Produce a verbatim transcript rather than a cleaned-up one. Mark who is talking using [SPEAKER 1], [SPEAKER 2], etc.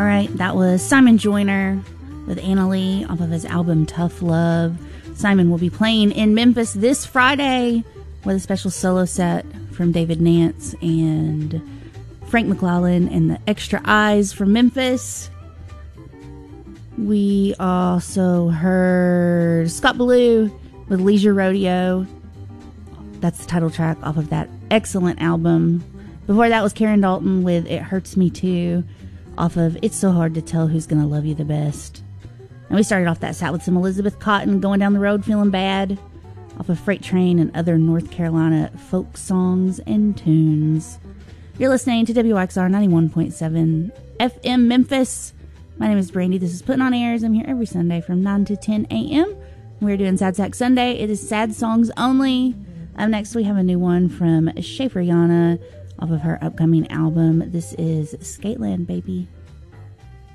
[SPEAKER 1] All right, that was Simon Joyner with Anna Lee off of his album Tough Love. Simon will be playing in Memphis this Friday with a special solo set from David Nance and Frank McLaughlin and the Extra Eyes from Memphis. We also heard Scott Ballou with Leisure Rodeo. That's the title track off of that excellent album. Before that was Karen Dalton with It Hurts Me Too off of It's So Hard to Tell Who's Gonna Love You the Best. And we started off that set with some Elizabeth Cotton, Going Down the Road Feeling Bad off of Freight Train and other North Carolina folk songs and tunes. You're listening to W X R ninety-one point seven F M Memphis. My name is Brandy. This is Putting on Airs. I'm here every Sunday from nine to ten a.m. We're doing Sad Sack Sunday. It is sad songs only. Up next, we have a new one from Schaefer Yana off of her upcoming album. This is Skateland, baby.